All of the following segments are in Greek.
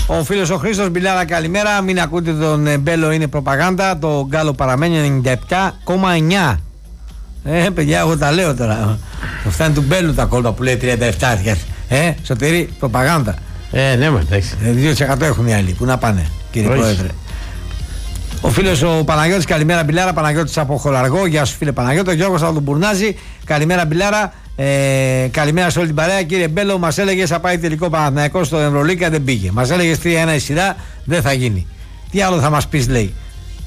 Ο φίλος ο Χρήστος Μπιλάρα, καλημέρα. Μην ακούτε τον Μπέλο, είναι προπαγάνδα. Το Γκάλο παραμένει 97,9. Παιδιά, εγώ τα λέω τώρα. Φτάνει του Μπέλου τα κόλπα που λέει 37. Σωτήρη, προπαγάνδα. Ναι, μα εντάξει. 2% έχουν οι άλλοι. Πού να πάνε, κύριε Πρόεδρε. Ο φίλος ο Παναγιώτης, καλημέρα Μπιλάρα. Παναγιώτης από Χολαργό, γεια σου φίλε Παναγιώτη. Ο Γιώργος από τον Μπουρνάζη, καλημέρα Μπιλάρα. Καλημέρα σε όλη την παρέα. Κύριε Μπέλο, μας έλεγες θα πάει τελικό Παναθηναϊκός στο Ευρωλίγκα, δεν πήγε. Μας έλεγες 3-1 η σειρά, δεν θα γίνει. Τι άλλο θα μας πεις, λέει.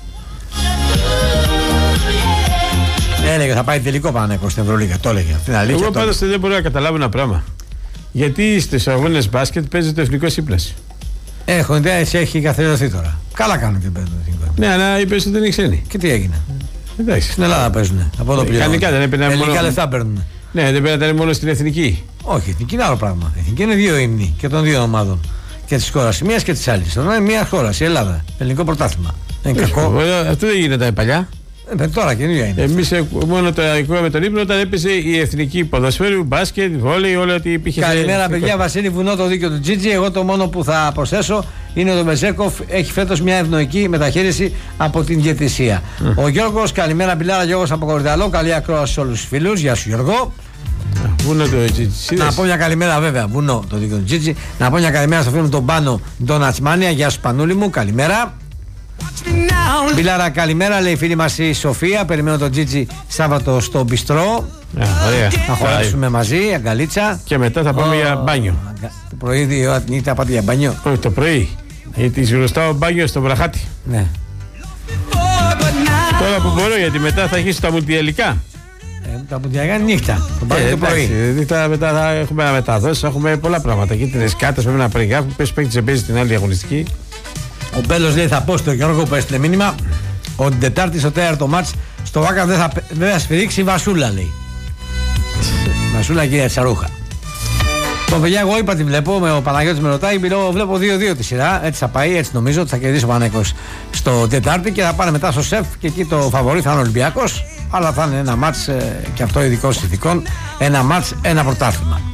Έλεγε θα πάει τελικό Παναθηναϊκός στην Ευρωλίγκα, το έλεγε. Εγώ πάντως δεν μπορώ να καταλάβω ένα πράγμα. Γιατί στους αγώνες μπάσκετ παίζει το εθνικό σύμπλαση. Έτσι έχει καθιερωθεί τώρα. Καλά κάνουν και παίζουν το εθνικό. Ναι, αλλά οι περισσότεροι είναι ξένοι. Και τι έγινε. Εντάξει. Στην Ελλάδα παίζουν. Από το πληρώνουν. Ελληνικά λεφτά παίρνουν. Ναι, δεν πρέπει να ήταν μόνο στην εθνική. Όχι, εθνική είναι άλλο πράγμα. Εθνική είναι δύο ύμνοι και των δύο ομάδων. Και τη χώρα μία και τη άλλη. Αυτό είναι μία χώρα, η Ελλάδα. Ελληνικό πρωτάθλημα. Είναι κακό. Αυτό δεν γίνεται παλιά. Τώρα καινούργια είναι. Εμείς μόνο το ακούγαμε τον ύπνο όταν έπαιζε η εθνική ποδοσφαίρου, μπάσκετ, βόλεϊ, όλα ό,τι υπήρχε. Καλημέρα, παιδιά. Βασίλη Βουνό, το δίκιο του Τζίτζι. Εγώ το μόνο που θα προσθέσω είναι ότι ο Μπεζέκοφ έχει φέτος μια ευνοϊκή μεταχείριση από την διαιτησία. Ο Γιώργος, καλημέρα, Μπιλάρα. Γιώργος από Κορυδαλό. Καλή ακρόαση σε όλους τους φίλους. Γεια σου, Γιώργο. Βουνό το Τζίτζι. Να πω μια καλημέρα, βέβαια. Βουνό το δίκιο του Τζίτζι. Να πω μια καλημέρα στο φίλο μου τον Πάνο Ντονατσμάνια. Γεια σου, Πανούλη μου. Καλημέρα. Μπιλάρα, καλημέρα, λέει η φίλη μας η Σοφία. Περιμένω τον Τζίτζι Σάββατο στο μπιστρό. Να χωράσουμε μαζί, αγκαλίτσα. Και μετά θα πάμε για μπάνιο. Το πρωί, 2 ώρα τη νύχτα πάτε για μπάνιο. Όχι, το πρωί. Γιατί ζουρωστάω μπάνιο στο βραχάτι. Ναι. Τώρα που μπορώ, γιατί μετά θα αρχίσει τα μουλτιελικά. Τα μουλτιελικά είναι νύχτα. Το πρωί. Μετά θα έχουμε να μεταδώσει, θα έχουμε πολλά πράγματα. Και τις κάρτες πρέπει να περιγράφουμε. Πες παίκτης παίζει την άλλη αγωνιστική. Ο Μπέλος λέει θα πω στο Γιώργο που έστειλε μήνυμα ότι την Τετάρτη στο τέταρτο μάτς στο Βάκα δεν θα σφυρίξει η Βασούλα, λέει. Βασούλα και Τσαρούχα. Το παιδιά, εγώ είπα τι βλέπω, ο Παναγιώτης με ρωτάει, βλέπω 2-2 τη σειρά. Έτσι θα πάει, έτσι νομίζω ότι θα κερδίσει ο Παναγιώτης στο Τετάρτη και θα πάνε μετά στο ΣΕΦ και εκεί το φαβορί θα είναι ο Ολυμπιακός. Αλλά θα είναι ένα μάτς και αυτό ειδικών συνθηκών, ένα μάτς, ένα πρωτάθλημα.